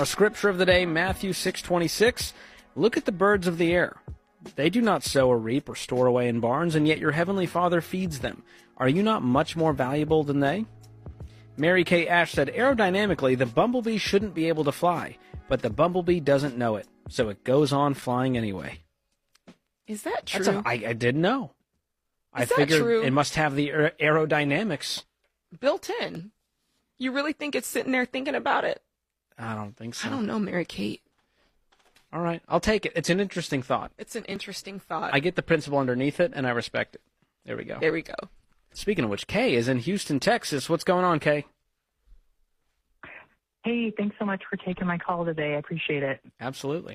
Our scripture of the day, Matthew 6:26. Look at the birds of the air. They do not sow or reap or store away in barns, and yet your heavenly Father feeds them. Are you not much more valuable than they? Mary Kay Ash said, aerodynamically, the bumblebee shouldn't be able to fly, but the bumblebee doesn't know it, so it goes on flying anyway. Is that true? I didn't know. I Is that figured true? it must have the aerodynamics. Built in. You really think it's sitting there thinking about it? I don't think so. I don't know, Mary Kate. All right, I'll take it. It's an interesting thought. It's an interesting thought. I get the principle underneath it, and I respect it. There we go. There we go. Speaking of which, Kay is in Houston, Texas. What's going on, Kay? Hey, thanks so much for taking my call today. I appreciate it. Absolutely.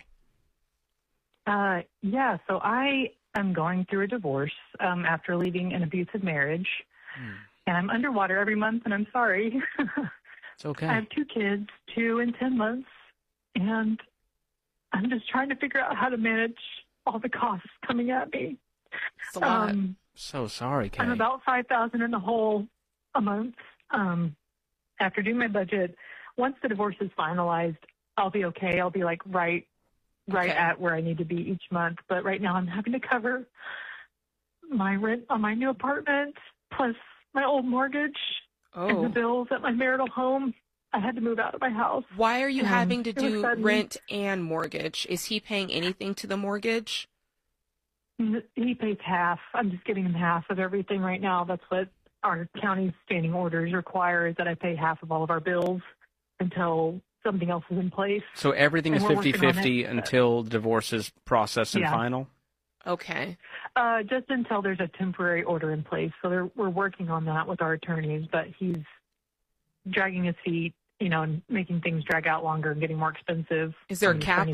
Yeah, so I am going through a divorce after leaving an abusive marriage. And I'm underwater every month, and I'm sorry. It's okay. I have 2 kids, 2 and 10 months, and I'm just trying to figure out how to manage all the costs coming at me. It's a lot. So sorry, Kay. I'm about $5,000 in the hole a month. After doing my budget, once the divorce is finalized, I'll be okay. I'll be like right Okay. at where I need to be each month. But right now I'm having to cover my rent on my new apartment, plus my old mortgage and the bills at my marital home. I had to move out of my house. Why are you having to it was do sudden. rent and mortgage? Is he paying anything to the mortgage? He pays half. I'm just giving him half of everything right now. That's what our county's standing orders require, is that I pay half of all of our bills until something else is in place. So everything is And we're working on 50-50 it. until divorce is processed and Yeah. final? Okay. Just until there's a temporary order in place. So we're working on that with our attorneys, but he's dragging his feet, and making things drag out longer and getting more expensive. Is there a I'm cap trying